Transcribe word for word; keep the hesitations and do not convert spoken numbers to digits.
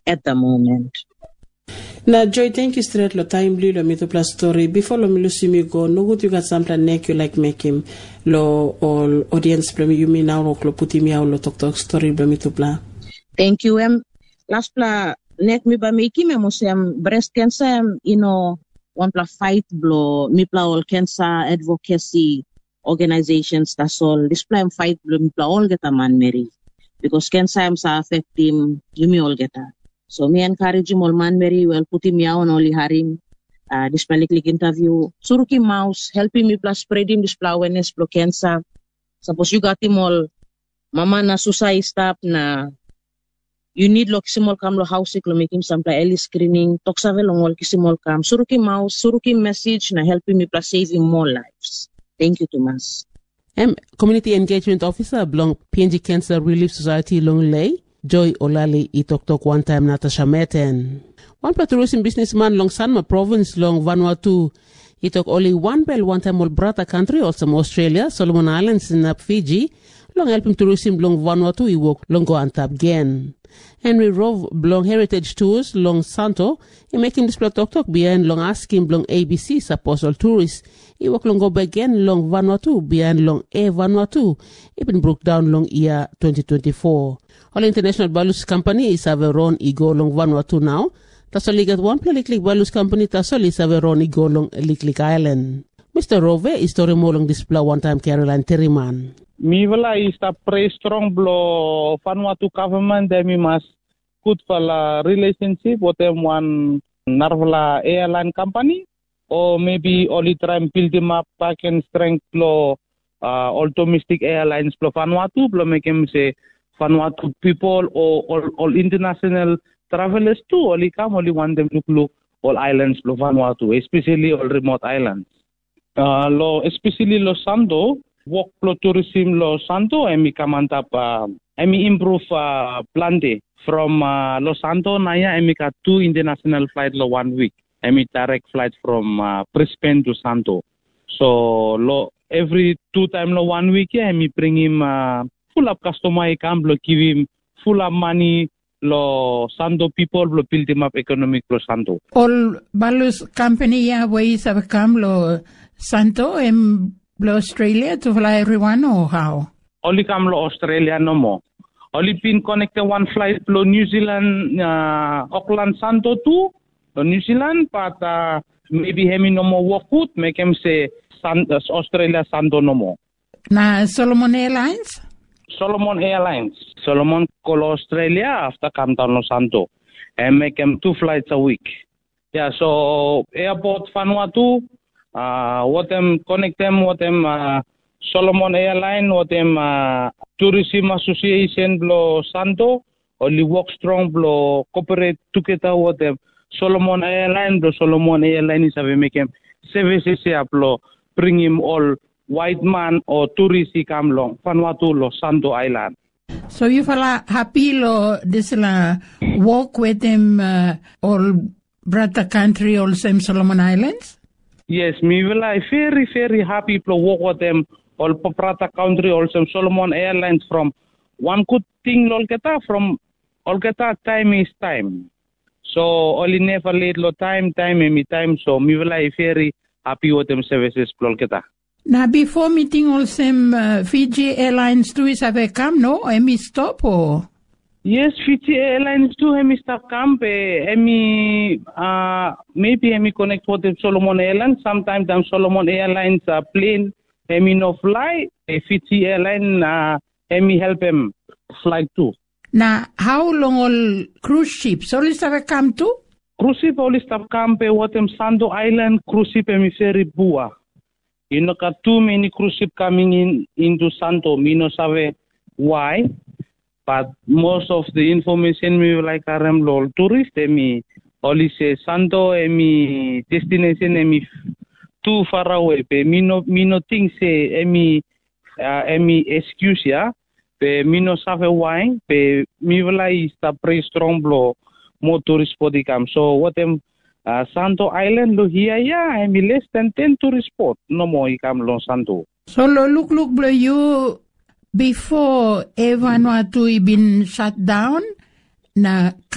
at the moment. Na Joy, thank you straight lo timely lo mito plus story. Before lo milusimi go, no good you got something neck you like make him lo all audience play you me now lo puti mi lo talk talk story lo mito pla. Thank you. Um, last pla neck mi ba make him mo breast cancer you know one pla fight blo mi pla all cancer advocacy organizations that's all. This pla fight blo mi pla all get a man Mary because cancer am sa affect him you me all get a. So me encourage him all man Mary well put him on only harim uh this public interview. Suruki mouse helping me plus spread him this awareness for cancer. Suppose you got him all mama na susai stop na you need lo kisimol kam lo house lo make him some early screening talk sa long all kisimol kam. Suruki mouse suruki message na helping me plus saving more lives. Thank you Thomas. Um, Community Engagement Officer belong P N G Cancer Relief Society long lay. Joy Olali i talk talk one time Natasha Meten. One tourism businessman long Sanma province long Vanuatu. He talk only one bell one time all brother country also Australia, Solomon Islands in Fiji. Long help him tourism long Vanuatu he walk long go and tap again. Henry Rove long Heritage Tours long Santo. He make him display talk talk behind long asking long A B C suppose all tourists. He walk long go back again long Vanuatu behind long Air Vanuatu. He been broke down long year twenty twenty-four. All International Balloons Company is have a run igo long Vanuatu now. Tasoli get one play Liklik Balloons Company tasoli is have a run igo long Liklik Island. Mister Rove is story mo long display one time Caroline Terriman. Mi wala is a pretty strong blow Vanuatu government that mi mas good for la relationship with them one Narvala airline company or maybe only try and build them up back and strength blow uh, all domestic airlines blow Vanuatu blow make him say Vanuatu people or, or, or international travelers too only come only want them to look all islands blow Vanuatu especially all remote islands. Uh, lo especially Los Santo walk pro tourism Los Santo emi kamantap uh, emi improve uh, plante from uh, Los Santo naya emi ka two international flight lo one week emi direct flight from uh, Brisbane to Santo so lo every two time lo one week yeah emi bring him uh, full up customer he come lo give him full up money lo Santo people lo build him up economic lo Santo all balus company ya ways have come lo Santo and lo Australia to fly everyone or how? Only come lo Australia no more. Only been connected one flight lo New Zealand, uh, Auckland Santo too, lo New Zealand, but uh, maybe hemi no more work good, make him say San, uh, Australia Santo no more. Na Solomon Airlines? Solomon Airlines. Solomon call Australia after come down lo Santo and make him two flights a week. Yeah, so airport Vanuatu. Uh, what them connect them, what them uh, Solomon Airline, what them uh, Tourism Association, blo Santo, only work strong, blo cooperate together with them. Solomon Airline, blo Solomon Airline is have make him services here, blo bring him all white man or tourists he come long, Vanuatu, lo Santo Island. So you feel happy lo this la walk with them uh, all brother country, all same Solomon Islands? Yes, me will I very, very happy to work with them all Paprata country, also Solomon Airlines from one good thing Lolketa from Olketa time is time. So only never late lo time, time any time. So me will I very happy with them services Lolketa. Now before meeting all same uh, Fiji Airlines too is have a come no? Emi stop or? Yes, Fiji Airlines too. Emi stop camp. Emi uh maybe Emi connect with the Solomon Airlines. Sometimes them Solomon Airlines uh, plane Emi no fly. Fiji Airline uh, Emi help him fly too. Now how long all cruise ships always have come to? Cruise ship always stop camp. What them Santo Island cruise ship Emi ferry bua. You know, got too many cruise ship coming in into Santo. Me no sabe why. But most of the information we like are lol tourist emi only say Santo emi destination emi too far away. Pe me no me no think say emi uh, emi excuse ya. Pe me no sabe why. Pe me will is the pretty strong blow more tourist for the come. So what them uh, Santo Island lo here ya emi less than ten tourist spot no more I come lo Santo. So lo look look blow you. Before Vanuatu been shut down, na